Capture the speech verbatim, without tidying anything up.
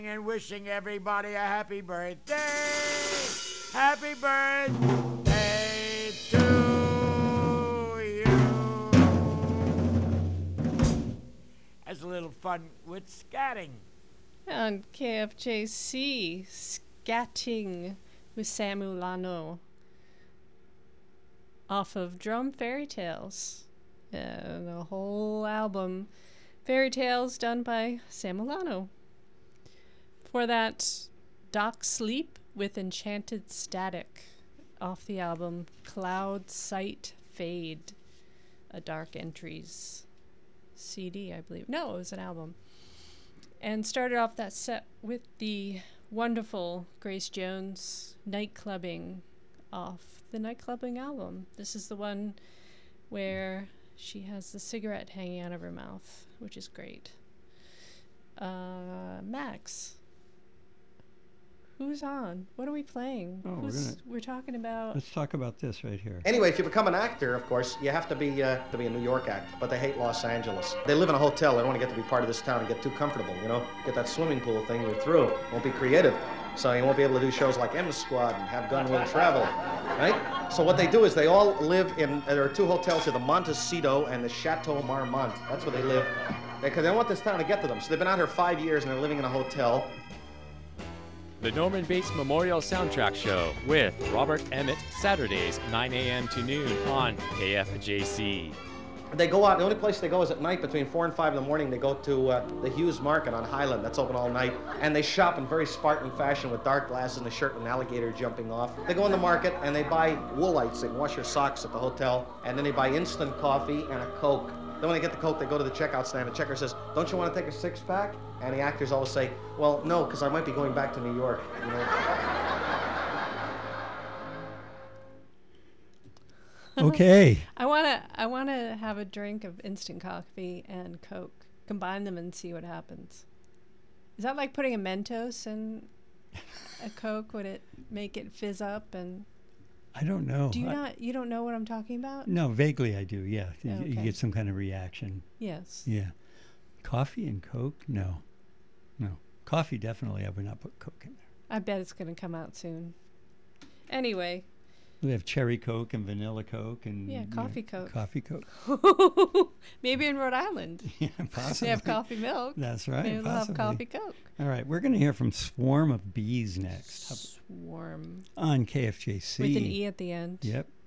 And wishing everybody a happy birthday. Happy birthday to you. As a little fun with scatting. On K F J C, Scatting with Samu Lano. Off of Drum Fairy Tales. And a whole album. Fairy Tales done by Samu Lano. For that, Doc Sleep with Enchanted Static off the album Cloud Sight Fade, a Dark Entries C D, I believe. No, it was an album. And started off that set with the wonderful Grace Jones Nightclubbing off the Nightclubbing album. This is the one where she has the cigarette hanging out of her mouth, which is great. Uh, Max. Who's on? What are we playing? Oh, Who's, we're gonna, we're talking about... Let's talk about this right here. Anyway, if you become an actor, of course, you have to be uh, to be a New York actor, but they hate Los Angeles. They live in a hotel. They don't want to get to be part of this town and get too comfortable, you know? Get that swimming pool thing, you're through. Won't be creative. So you won't be able to do shows like M Squad and Have Gun Will Travel, right? So what they do is they all live in, there are two hotels here, the Montecito and the Chateau Marmont. That's where they live. Because they, they don't want this town to get to them. So they've been out here five years and they're living in a hotel. The Norman Bates Memorial Soundtrack Show with Robert Emmett, Saturdays, nine a.m. to noon on K F J C. They go out, the only place they go is at night between four and five in the morning. They go to uh, the Hughes Market on Highland, that's open all night. And they shop in very Spartan fashion with dark glasses and a shirt with an alligator jumping off. They go in the market and they buy woolites, they wash your socks at the hotel. And then they buy instant coffee and a Coke. Then when they get the Coke, they go to the checkout stand. The checker says, "Don't you want to take a six-pack?" And the actors always say, "Well, no, because I might be going back to New York." You know? Okay. I want to I want to have a drink of instant coffee and Coke. Combine them and see what happens. Is that like putting a Mentos in a Coke? Would it make it fizz up? And I don't know. do you I, not you don't know what I'm talking about? No, vaguely I do, yeah. You, Okay. you get some kind of reaction. Yes. Yeah. Coffee and Coke? No. No. Coffee, definitely. I would not put Coke in there. I bet it's going to come out soon. Anyway. We have cherry Coke and vanilla Coke and Yeah, you know, coffee Coke. Coffee Coke. Maybe in Rhode Island. Yeah, possibly. They have coffee milk. That's right. Maybe they'll have possibly. coffee Coke. All right, we're going to hear from Swarm of Bees next Swarm. on K F J C. With an E at the end. Yep.